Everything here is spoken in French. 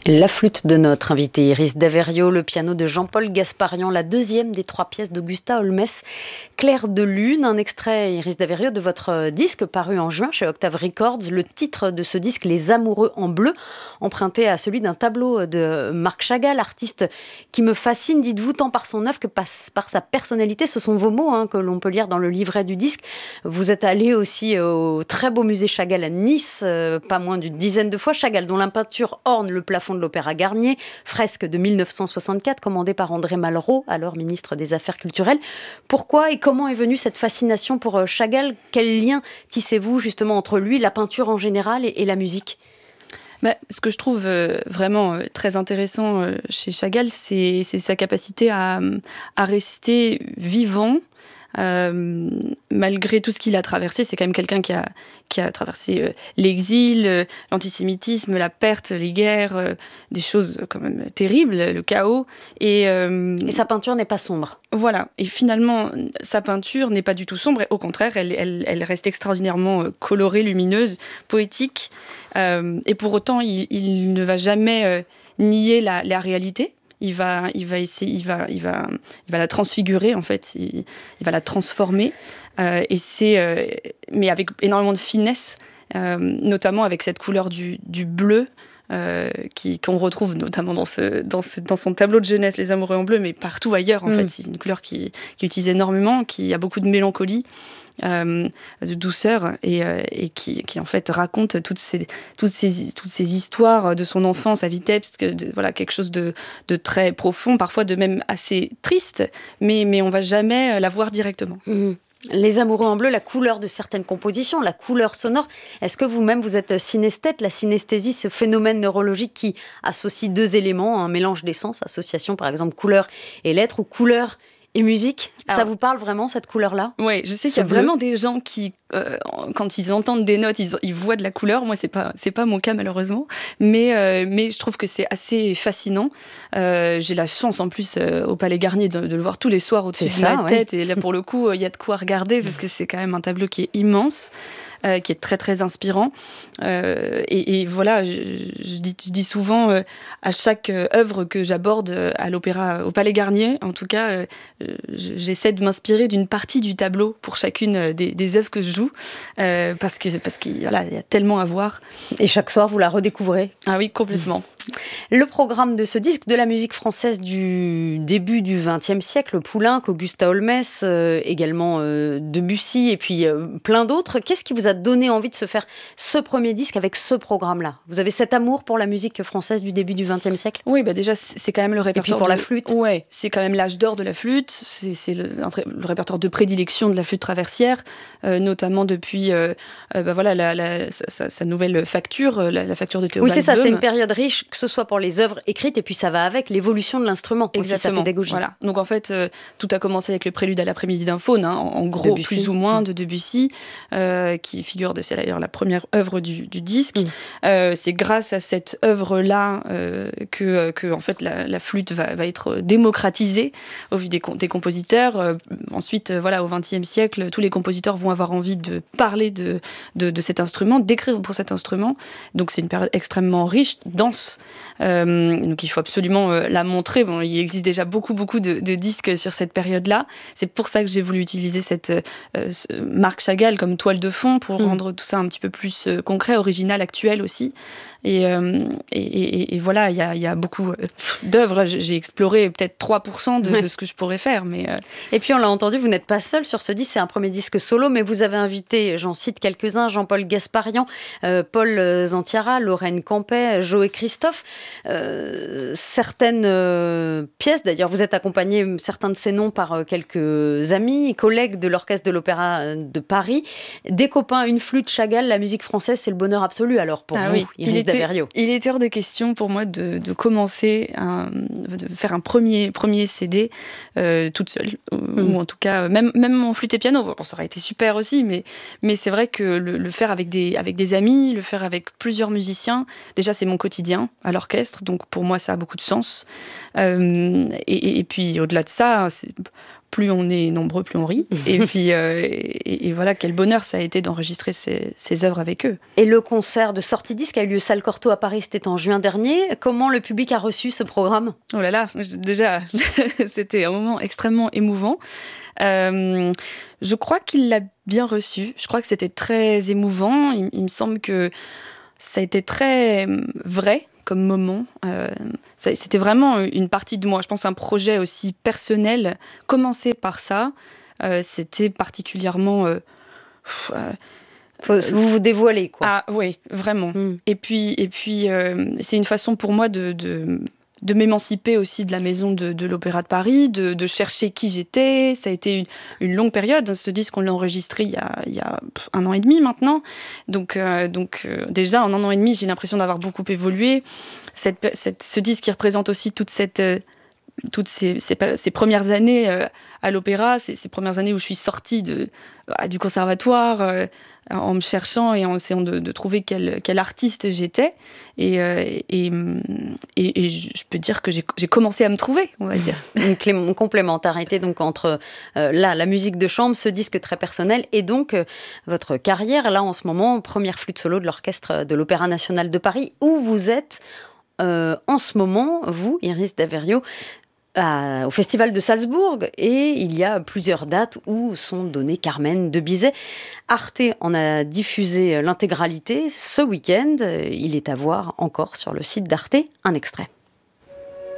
La flûte de notre invité Iris Daverio, le piano de Jean-Paul Gasparian, la deuxième des 3 pièces d'Augusta Holmes, Clair de lune, un extrait, Iris Daverio, de votre disque paru en juin chez Octave Records. Le titre de ce disque, Les Amoureux en bleu, emprunté à celui d'un tableau de Marc Chagall, artiste qui me fascine, dites-vous, tant par son œuvre que par sa personnalité. Ce sont vos mots que l'on peut lire dans le livret du disque. Vous êtes allé aussi au très beau musée Chagall à Nice, pas moins d'une dizaine de fois. Chagall, dont la peinture orne le plafond de l'Opéra Garnier, fresque de 1964, commandée par André Malraux, alors ministre des Affaires culturelles. Pourquoi et comment est venue cette fascination pour Chagall ? Quel lien tissez-vous justement entre lui, la peinture en général et la musique ? Ce que je trouve vraiment très intéressant chez Chagall, c'est sa capacité à rester vivant. Malgré tout ce qu'il a traversé, c'est quand même quelqu'un qui a traversé l'exil, l'antisémitisme, la perte, les guerres, des choses quand même terribles, le chaos. Et sa peinture n'est pas sombre. Voilà. Et finalement, sa peinture n'est pas du tout sombre. Et au contraire, elle reste extraordinairement colorée, lumineuse, poétique. Et pour autant, il ne va jamais nier la réalité. Il va la transfigurer en fait, il va la transformer mais avec énormément de finesse, notamment avec cette couleur du bleu qu'on retrouve notamment dans son tableau de jeunesse Les Amoureux en bleu, mais partout ailleurs en fait. C'est une couleur qu'il utilise énormément, qui a beaucoup de mélancolie, de douceur et qui en fait raconte toutes ces histoires de son enfance à Vitebsk, voilà, quelque chose de très profond, parfois de même assez triste, mais on va jamais la voir directement. Les Amoureux en bleu, la couleur de certaines compositions, la couleur sonore. Est-ce que vous-même, vous êtes synesthète ? La synesthésie, ce phénomène neurologique qui associe 2 éléments, un mélange des sens, association par exemple couleur et lettre, ou couleur et musique. Ça vous parle vraiment, cette couleur-là ? Oui, je sais qu'il y a vraiment des gens qui, quand ils entendent des notes, ils voient de la couleur. Moi, c'est pas mon cas, malheureusement. Mais je trouve que c'est assez fascinant. J'ai la chance, en plus, au Palais Garnier, de le voir tous les soirs au-dessus de ma tête. Et là, pour le coup, il y a de quoi regarder, parce que c'est quand même un tableau qui est immense, qui est très, très inspirant. Et voilà, je dis souvent, à chaque œuvre que j'aborde à l'opéra, au Palais Garnier, en tout cas, j'essaie de m'inspirer d'une partie du tableau pour chacune des œuvres que je joue, parce qu'il voilà, y a tellement à voir. Et chaque soir, vous la redécouvrez ? Ah oui, complètement. Le programme de ce disque, de la musique française du début du XXe siècle, Poulenc, Augusta Holmes, également Debussy et puis plein d'autres. Qu'est-ce qui vous a donné envie de se faire ce premier disque avec ce programme-là ? Vous avez cet amour pour la musique française du début du XXe siècle ? Oui, déjà, c'est quand même le répertoire. Et puis pour la flûte ? Ouais, c'est quand même l'âge d'or de la flûte. C'est le répertoire de prédilection de la flûte traversière, notamment depuis sa nouvelle facture, la facture de Théobald Oui, c'est ça, Böhm. c'est une période riche, que ce soit pour les œuvres écrites, et puis ça va avec l'évolution de l'instrument, aussi sa pédagogie. Voilà. Donc en fait, tout a commencé avec le prélude à l'après-midi d'un faune, en gros, Debussy, plus ou moins, de Debussy, qui figure, c'est d'ailleurs la première œuvre du disque. C'est grâce à cette œuvre-là que en fait, la flûte va être démocratisée au vu des compositeurs. Ensuite, voilà, au XXe siècle, tous les compositeurs vont avoir envie de parler de cet instrument, d'écrire pour cet instrument. Donc c'est une période extrêmement riche, dense. Donc il faut absolument la montrer. Bon, il existe déjà beaucoup de disques sur cette période-là. C'est pour ça que j'ai voulu utiliser cette Marc Chagall comme toile de fond pour rendre tout ça un petit peu plus concret, original, actuel aussi. Et voilà, il y a beaucoup d'œuvres. J'ai exploré peut-être 3% de ce que je pourrais faire. Et puis on l'a entendu, vous n'êtes pas seul sur ce disque, c'est un premier disque solo, mais vous avez invité, j'en cite quelques-uns, Jean-Paul Gasparian, Paul Zantiara, Lorraine Campet, Joé Christophe. Certaines pièces, d'ailleurs, vous êtes accompagné, certains de ces noms, par quelques amis, collègues de l'Orchestre de l'Opéra de Paris. Des copains, une flûte, Chagall, la musique française, c'est le bonheur absolu alors pour vous, oui. Iris Daverio. Il était hors de question pour moi de commencer, de faire un premier CD toute seule. Ou en tout cas, même en flûte et piano, bon, ça aurait été super aussi, mais c'est vrai que le faire avec des amis, le faire avec plusieurs musiciens, déjà c'est mon quotidien à l'orchestre, donc pour moi ça a beaucoup de sens. Et puis au-delà de ça, plus on est nombreux, plus on rit. Et puis, et voilà, quel bonheur ça a été d'enregistrer ces œuvres avec eux. Et le concert de sortie disque a eu lieu salle Cortot à Paris, c'était en juin dernier. Comment le public a reçu ce programme ? Oh là là, déjà, c'était un moment extrêmement émouvant. Je crois qu'il l'a bien reçu. Je crois que c'était très émouvant. Il me semble que ça a été très vrai comme moment. C'était vraiment une partie de moi. Je pense un projet aussi personnel. Commencer par ça, c'était particulièrement... vous vous dévoilez, quoi. Ah oui, vraiment. Et puis c'est une façon pour moi de m'émanciper aussi de la maison de l'Opéra de Paris, de chercher qui j'étais. Ça a été une longue période. Ce disque, on l'a enregistré il y a 1 an et demi maintenant. Donc déjà, en 1 an et demi, j'ai l'impression d'avoir beaucoup évolué. Ce disque qui représente aussi toutes ces premières années à l'opéra, ces premières années où je suis sortie du conservatoire en me cherchant et en essayant de trouver quel artiste j'étais. Et je peux dire que j'ai commencé à me trouver, on va dire. Une complémentarité donc entre la musique de chambre, ce disque très personnel, et donc votre carrière, là en ce moment, première flûte solo de l'orchestre de l'Opéra national de Paris, où vous êtes en ce moment, vous, Iris Daverio, au Festival de Salzbourg, et il y a plusieurs dates où sont données Carmen de Bizet. Arte en a diffusé l'intégralité ce week-end. Il est à voir encore sur le site d'Arte. Un extrait.